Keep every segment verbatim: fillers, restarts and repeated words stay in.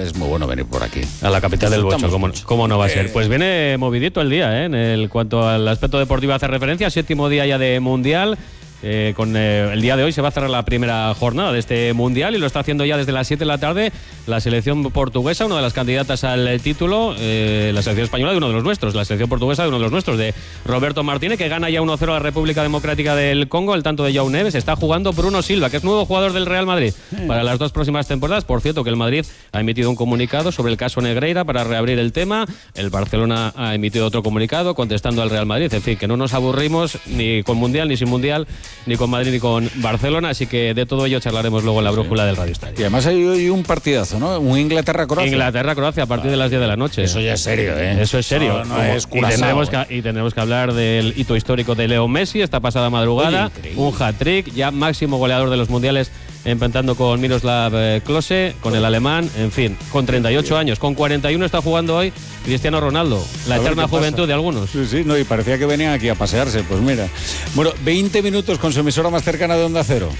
es muy bueno venir por aquí. A la capital del bocho, ¿cómo, ¿cómo no va a ser? Eh... Pues viene movidito el día, ¿eh? En el cuanto al aspecto deportivo hace referencia, séptimo día ya de Mundial. Eh, con eh, el día de hoy se va a cerrar la primera jornada de este Mundial y lo está haciendo ya desde las siete de la tarde la selección portuguesa, una de las candidatas al título, eh, la selección española de uno de los nuestros, la selección portuguesa de uno de los nuestros, de Roberto Martínez, que gana ya uno cero a la República Democrática del Congo. El tanto de João Neves. Está jugando Bruno Silva, que es nuevo jugador del Real Madrid para las dos próximas temporadas. Por cierto, que el Madrid ha emitido un comunicado sobre el caso Negreira para reabrir el tema. El Barcelona ha emitido otro comunicado contestando al Real Madrid. En fin, que no nos aburrimos ni con Mundial ni sin Mundial, ni con Madrid ni con Barcelona, así que de todo ello charlaremos luego en la brújula del Radio Estadio. Y además hay hoy un partidazo, ¿no? Un Inglaterra-Croacia. Inglaterra-Croacia a partir de las diez de la noche. Eso ya es serio, ¿eh? Eso es serio. No, no es y, tendremos que, y tendremos que hablar del hito histórico de Leo Messi esta pasada madrugada. Oye, un hat-trick, ya máximo goleador de los mundiales, empatando con Miroslav eh, Klose, con el alemán, en fin, con treinta y ocho años. Con cuarenta y uno está jugando hoy Cristiano Ronaldo, la eterna juventud de algunos. Sí, sí, no, y parecía que venían aquí a pasearse, pues mira. Bueno, veinte minutos con su emisora más cercana de Onda Cero.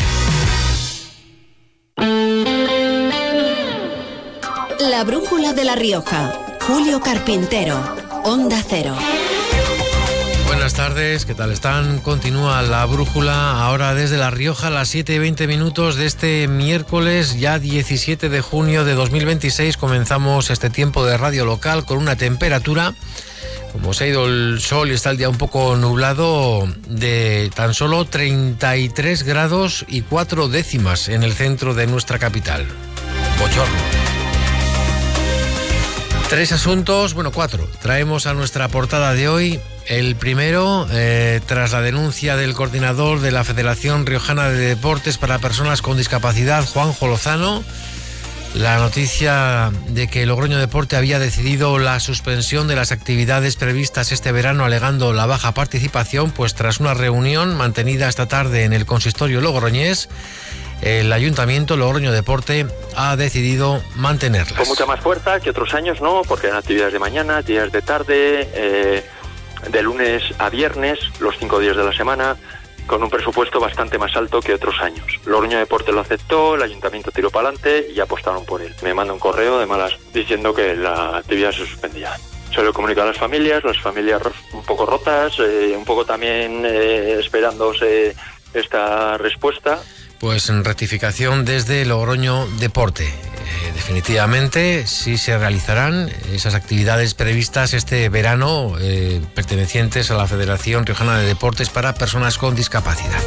La brújula de La Rioja. Julio Carpintero, Onda Cero. Buenas tardes, ¿qué tal están? Continúa La Brújula, ahora desde La Rioja, a las siete y veinte minutos de este miércoles, ya diecisiete de junio de dos mil veintiséis. Comenzamos este tiempo de radio local con una temperatura, como se ha ido el sol y está el día un poco nublado, de tan solo treinta y tres grados y cuatro décimas en el centro de nuestra capital. Bochorno. Tres asuntos, bueno, cuatro, traemos a nuestra portada de hoy. El primero, eh, tras la denuncia del coordinador de la Federación Riojana de Deportes para Personas con Discapacidad, Juanjo Lozano, la noticia de que Logroño Deporte había decidido la suspensión de las actividades previstas este verano alegando la baja participación, pues tras una reunión mantenida esta tarde en el consistorio logroñés, el Ayuntamiento Logroño Deporte ha decidido mantenerlas. Con mucha más fuerza que otros años, ¿no? Porque eran actividades de mañana, actividades de tarde, eh, de lunes a viernes, los cinco días de la semana, con un presupuesto bastante más alto que otros años. Logroño Deporte lo aceptó, el Ayuntamiento tiró para adelante y apostaron por él. Me manda un correo de malas diciendo que la actividad se suspendía. Se lo comunicó a las familias, las familias un poco rotas, eh, un poco también eh, esperándose esta respuesta. Pues en rectificación desde Logroño Deporte. Eh, definitivamente sí se realizarán esas actividades previstas este verano eh, pertenecientes a la Federación Riojana de Deportes para Personas con Discapacidad.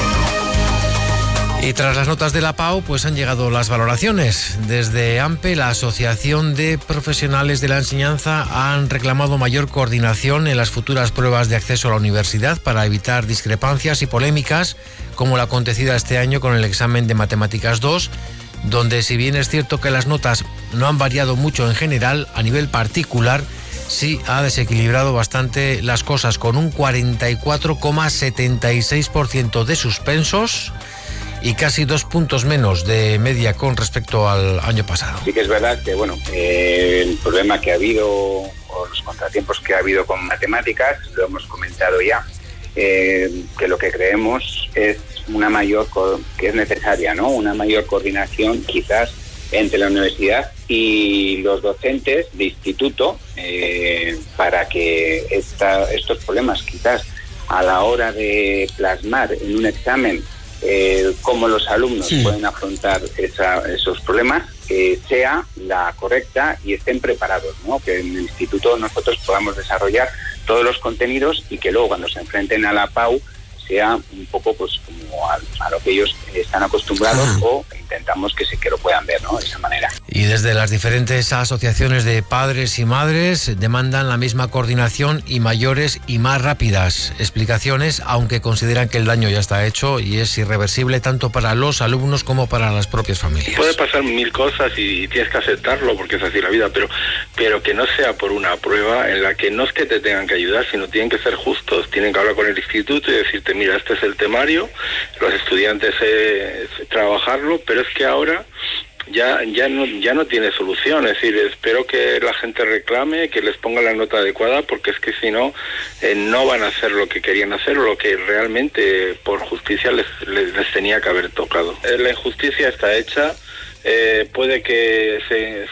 Y tras las notas de la P A U, pues han llegado las valoraciones. Desde AMPE, la Asociación de Profesionales de la Enseñanza, han reclamado mayor coordinación en las futuras pruebas de acceso a la universidad para evitar discrepancias y polémicas, como la acontecida este año con el examen de Matemáticas dos, donde si bien es cierto que las notas no han variado mucho en general, a nivel particular sí ha desequilibrado bastante las cosas, con un cuarenta y cuatro coma setenta y seis por ciento de suspensos y casi dos puntos menos de media con respecto al año pasado. Sí que es verdad que bueno, eh, el problema que ha habido, o los contratiempos que ha habido con matemáticas, lo hemos comentado ya, eh, que lo que creemos es una mayor, que es necesaria, ¿no? Una mayor coordinación quizás entre la universidad y los docentes de instituto, eh, para que esta, estos problemas quizás a la hora de plasmar en un examen Eh, cómo los alumnos sí. pueden afrontar esa, esos problemas, eh, sea la correcta y estén preparados, ¿no? Que en el instituto nosotros podamos desarrollar todos los contenidos y que luego cuando se enfrenten a la P A U sea un poco pues como a, a lo que ellos están acostumbrados ah. o intentamos que se que lo puedan ver, ¿no? De esa manera. Y desde las diferentes asociaciones de padres y madres demandan la misma coordinación y mayores y más rápidas explicaciones, aunque consideran que el daño ya está hecho y es irreversible tanto para los alumnos como para las propias familias. Puede pasar mil cosas y tienes que aceptarlo porque es así la vida, pero, pero que no sea por una prueba en la que no es que te tengan que ayudar, sino tienen que ser justos, tienen que hablar con el instituto y decirte, mira, este es el temario, los estudiantes eh, trabajarlo, pero es que ahora ya ya no ya no tiene solución. Es decir, espero que la gente reclame, que les ponga la nota adecuada, porque es que si no, eh, no van a hacer lo que querían hacer o lo que realmente por justicia les, les, les tenía que haber tocado. Eh, la injusticia está hecha. Eh, puede que se,